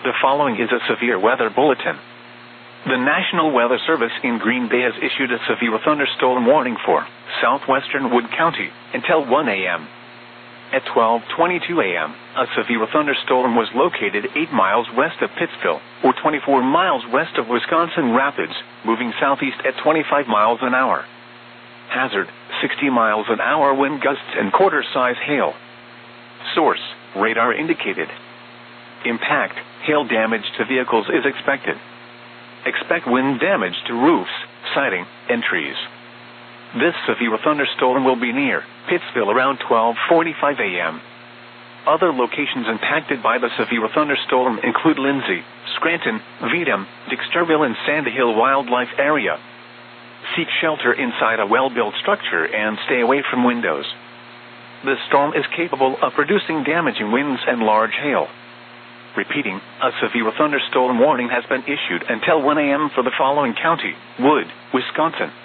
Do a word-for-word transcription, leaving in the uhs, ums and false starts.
The following is a severe weather bulletin. The National Weather Service in Green Bay has issued a severe thunderstorm warning for southwestern Wood County until one a m At twelve twenty-two a m, a severe thunderstorm was located eight miles west of Pittsville, or twenty-four miles west of Wisconsin Rapids, moving southeast at twenty-five miles an hour. Hazard, sixty miles an hour wind gusts and quarter-size hail. Source, radar indicated. Impact, hail damage to vehicles is expected. Expect wind damage to roofs, siding, and trees. This severe thunderstorm will be near Pittsville around twelve forty-five a m Other locations impacted by the severe thunderstorm include Lindsay, Scranton, Vedum, Dexterville, and Sandy Hill Wildlife Area. Seek shelter inside a well-built structure and stay away from windows. The storm is capable of producing damaging winds and large hail. Repeating, a severe thunderstorm warning has been issued until one a m for the following county: Wood, Wisconsin.